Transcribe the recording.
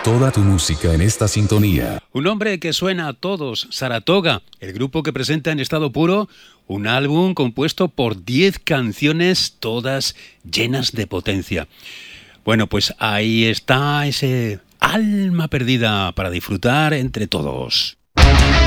toda tu música en esta sintonía. Un hombre que suena a todos, Saratoga, el grupo que presenta en estado puro un álbum compuesto por 10 canciones, todas llenas de potencia. Bueno, pues ahí está ese alma perdida para disfrutar entre todos.